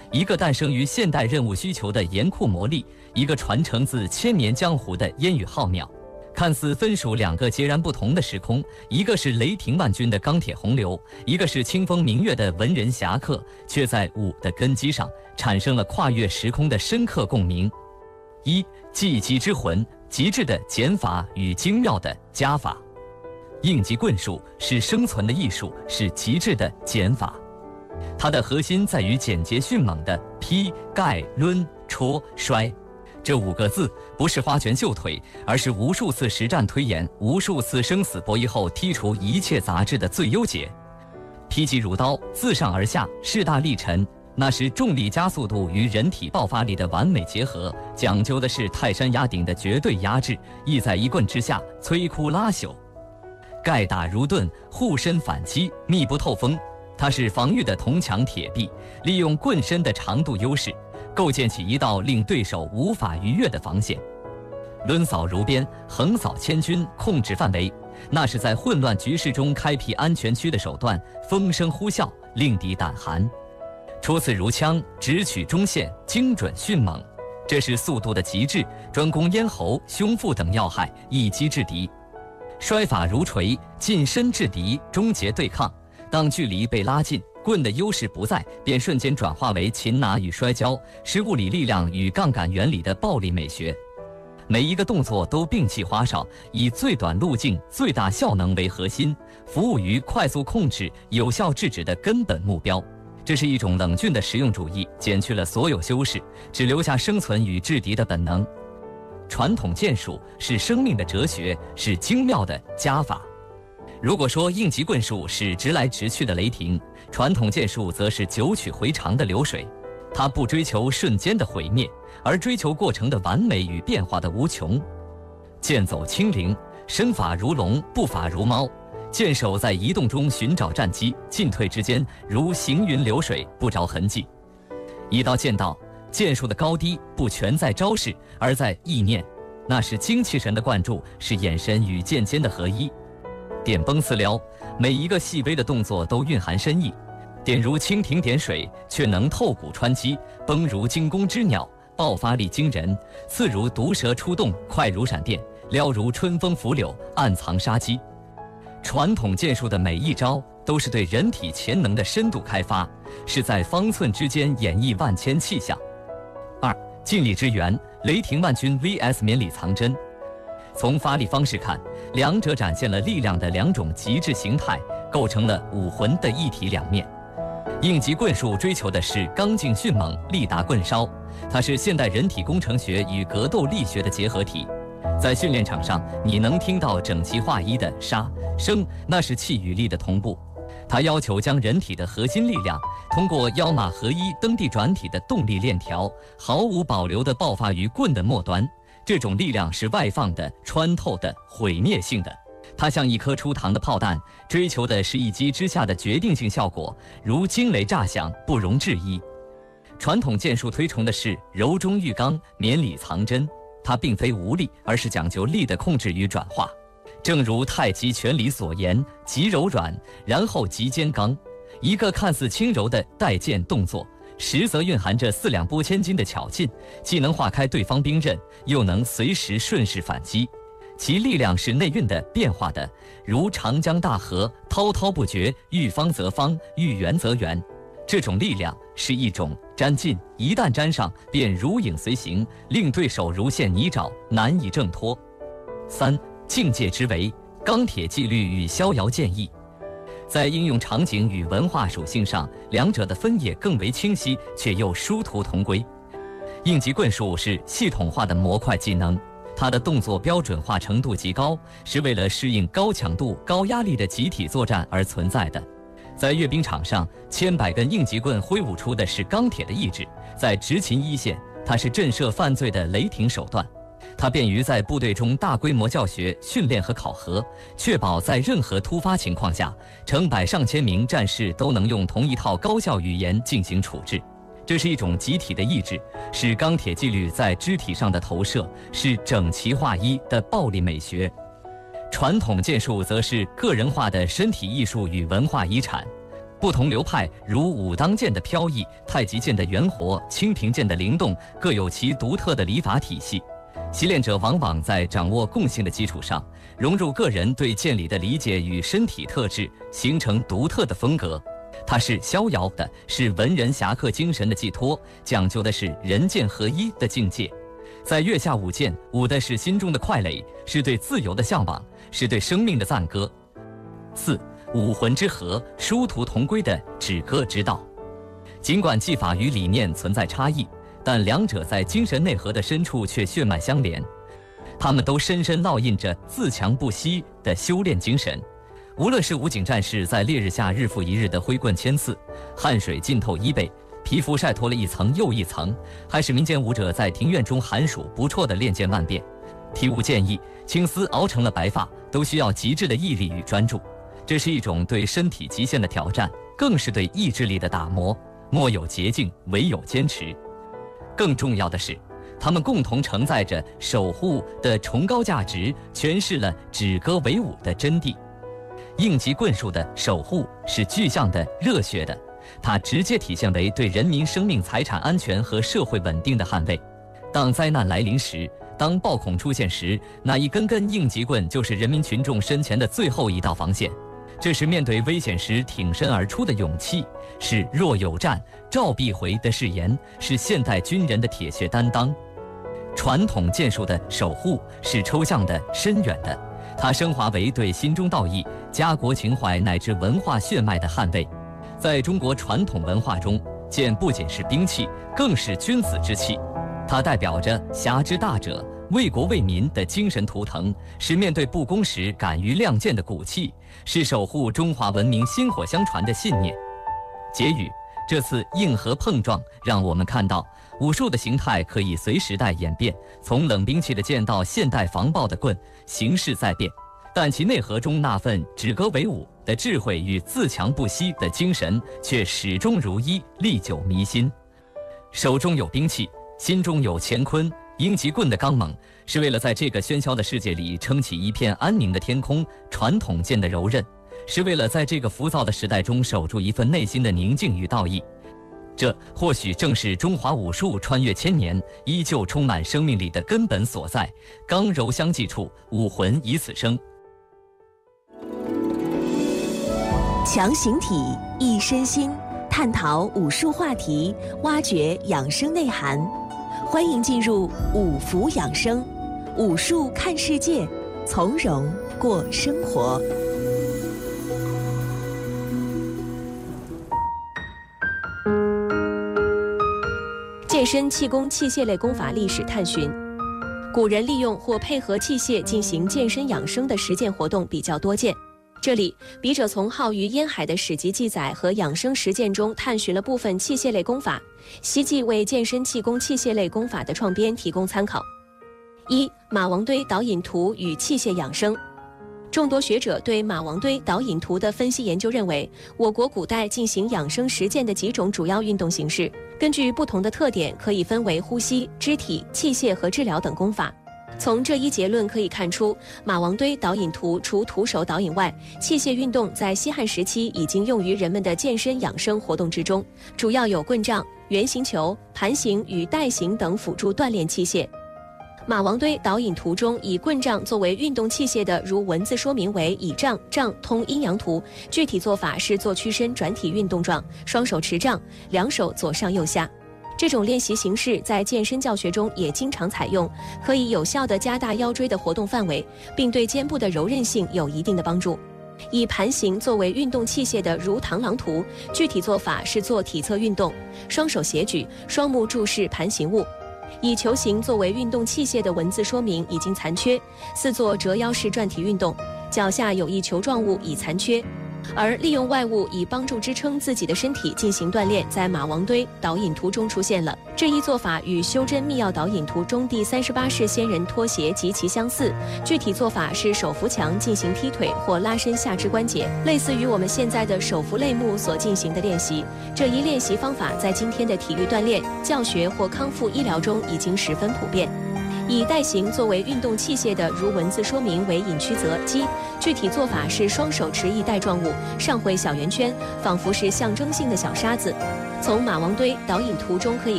一个诞生于现代任务需求的严酷磨砺，一个传承自千年江湖的烟雨浩渺。看似分属两个截然不同的时空，一个是雷霆万钧的钢铁洪流，一个是清风明月的文人侠客，却在武的根基上产生了跨越时空的深刻共鸣。一、技击之魂，极致的减法与精妙的加法。应急棍术是生存的艺术，是极致的减法。它的核心在于简洁迅猛的劈、盖、抡、戳、摔。这5个字不是花拳绣腿，而是无数次实战推演、无数次生死博弈后剔除一切杂质的最优解。劈击如刀，自上而下，势大力沉，那是重力加速度与人体爆发力的完美结合，讲究的是泰山压顶的绝对压制，意在一棍之下摧枯拉朽。盖打如盾，护身反击，密不透风。它是防御的铜墙铁壁，利用棍身的长度优势，构建起一道令对手无法逾越的防线。抡扫如鞭，横扫千军，控制范围，那是在混乱局势中开辟安全区的手段，风声呼啸，令敌胆寒。戳刺如枪，直取中线，精准迅猛，这是速度的极致，专攻咽喉、胸腹等要害，一击制敌。摔法如锤，近身制敌，终结对抗。当距离被拉近，棍的优势不在，便瞬间转化为擒拿与摔跤，是物理力量与杠杆原理的暴力美学。每一个动作都摒弃花哨，以最短路径、最大效能为核心，服务于快速控制、有效制止的根本目标。这是一种冷峻的实用主义，减去了所有修饰，只留下生存与制敌的本能。传统剑术是生命的哲学，是精妙的加法。如果说应急棍术是直来直去的雷霆，传统剑术则是九曲回肠的流水。它不追求瞬间的毁灭，而追求过程的完美与变化的无穷。剑走轻灵，身法如龙，步法如猫。剑手在移动中寻找战机，进退之间如行云流水，不着痕迹。一刀剑道，剑术的高低不全在招式，而在意念，那是精气神的灌注，是眼神与剑尖的合一。点崩刺撩，每一个细微的动作都蕴含深意。点如蜻蜓点水，却能透骨穿肌；崩如惊弓之鸟，爆发力惊人；刺如毒蛇出洞，快如闪电；撩如春风拂柳，暗藏杀机。传统剑术的每一招都是对人体潜能的深度开发，是在方寸之间演绎万千气象。2. 劲力之源，雷霆万钧 vs 绵里藏针。从发力方式看，两者展现了力量的两种极致形态，构成了武魂的一体两面。应急棍术追求的是刚劲迅猛，力达棍梢，它是现代人体工程学与格斗力学的结合体。在训练场上，你能听到整齐划一的杀声，那是气与力的同步。它要求将人体的核心力量通过腰马合一、蹬地转体的动力链条，毫无保留地爆发于棍的末端。这种力量是外放的、穿透的、毁灭性的。它像一颗出膛的炮弹，追求的是一击之下的决定性效果，如惊雷炸响，不容置疑。传统剑术推崇的是柔中遇刚，绵里藏针，它并非无力，而是讲究力的控制与转化。正如太极拳里所言，极柔软，然后极坚刚。一个看似轻柔的带剑动作，实则蕴含着四两拨千斤的巧劲，既能化开对方兵刃，又能随时顺势反击。其力量是内蕴的、变化的，如长江大河，滔滔不绝，遇方则方，遇圆则圆。这种力量是一种沾劲，一旦沾上，便如影随形，令对手如陷泥沼，难以挣脱。3. 境界之为，钢铁纪律与逍遥剑意。在应用场景与文化属性上，两者的分野更为清晰，却又殊途同归。应急棍术是系统化的模块技能，它的动作标准化程度极高，是为了适应高强度、高压力的集体作战而存在的。在阅兵场上，千百根应急棍挥舞出的是钢铁的意志；在执勤一线，它是震慑犯罪的雷霆手段。它便于在部队中大规模教学、训练和考核，确保在任何突发情况下，成百上千名战士都能用同一套高效语言进行处置。这是一种集体的意志，是钢铁纪律在肢体上的投射，是整齐划一的暴力美学。传统剑术则是个人化的身体艺术与文化遗产。 不同流派如武当剑的飘逸、太极剑的圆活、清平剑的灵动，各有其独特的礼法体系。习练者往往在掌握共性的基础上，融入个人对剑理的理解与身体特质，形成独特的风格。它是逍遥的，是文人侠客精神的寄托，讲究的是人剑合一的境界。在月下舞剑，舞的是心中的快垒，是对自由的向往，是对生命的赞歌。4. 武魂之和，殊途同归的止戈之道。尽管技法与理念存在差异，但两者在精神内核的深处却血脉相连。他们都深深烙印着自强不息的修炼精神。无论是武警战士在烈日下日复一日的挥棍牵刺，汗水浸透衣背，皮肤晒脱了一层又一层，还是民间武者在庭院中寒暑不辍地练剑万变，体悟剑意，青丝熬成了白发，都需要极致的毅力与专注。这是一种对身体极限的挑战，更是对意志力的打磨。莫有捷径，唯有坚持。更重要的是，他们共同承载着守护的崇高价值，诠释了止戈为武的真谛。应急棍术的守护是具象的、热血的，它直接体现为对人民生命财产安全和社会稳定的捍卫。当灾难来临时，当暴恐出现时，那一根根应急棍就是人民群众身前的最后一道防线。这是面对危险时挺身而出的勇气，是若有战召必回的誓言，是现代军人的铁血担当。传统剑术的守护是抽象的、深远的，它升华为对心中道义、家国情怀乃至文化血脉的捍卫。在中国传统文化中，剑不仅是兵器，更是君子之器。它代表着侠之大者、为国为民的精神图腾，是面对不公时敢于亮剑的骨气，是守护中华文明薪火相传的信念。结语：这次硬核碰撞让我们看到，武术的形态可以随时代演变，从冷兵器的剑到现代防暴的棍，形势在变，但其内核中那份止戈为武的智慧与自强不息的精神却始终如一，历久弥新。手中有兵器，心中有乾坤。应急棍的刚猛，是为了在这个喧嚣的世界里撑起一片安宁的天空；传统剑的柔韧，是为了在这个浮躁的时代中守住一份内心的宁静与道义。这或许正是中华武术穿越千年，依旧充满生命力的根本所在。刚柔相济处，武魂以此生。 强形体，益身心，探讨武术话题，挖掘养生内涵。欢迎进入五福养生，武术看世界，从容过生活。健身气功器械类功法历史探寻。古人利用或配合器械进行健身养生的实践活动比较多见。这里，笔者从浩于烟海的史籍记载和养生实践中探寻了部分器械类功法，希冀为健身气功器械类功法的创编提供参考。1. 马王堆导引图与器械养生。众多学者对马王堆导引图的分析研究认为，我国古代进行养生实践的几种主要运动形式，根据不同的特点，可以分为呼吸、肢体、器械和治疗等功法。从这一结论可以看出，马王堆导引图除徒手导引外，器械运动在西汉时期已经用于人们的健身养生活动之中，主要有棍杖、圆形球、盘形与带形等辅助锻炼器械。马王堆导引图中以棍杖作为运动器械的，如文字说明为以杖通阴阳图，具体做法是做屈身转体运动状，双手持杖，两手左上右下。这种练习形式在健身教学中也经常采用，可以有效地加大腰椎的活动范围，并对肩部的柔韧性有一定的帮助。以盘形作为运动器械的如螳螂图，具体做法是做体侧运动，双手斜举，双目注视盘形物。以球形作为运动器械的文字说明已经残缺，似做折腰式转体运动，脚下有一球状物已残缺。而利用外物以帮助支撑自己的身体进行锻炼，在马王堆导引图中出现了。这一做法与修真密钥导引图中第38式仙人脱鞋极其相似，具体做法是手扶墙进行踢腿或拉伸下肢关节，类似于我们现在的手扶类目所进行的练习。这一练习方法在今天的体育锻炼、教学或康复医疗中已经十分普遍。 以带形作为运动器械的，如文字说明为引曲泽击，具体做法是双手持一带状物，上绘小圆圈，仿佛是象征性的小沙子。从马王堆导引图中可以